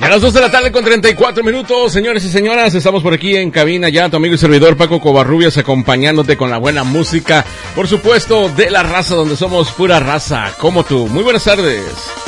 A las 2 de la tarde con 34 minutos, señores y señoras, estamos por aquí en cabina ya, tu amigo y servidor Paco Covarrubias acompañándote con la buena música, por supuesto, de la raza donde somos pura raza, como tú. Muy buenas tardes.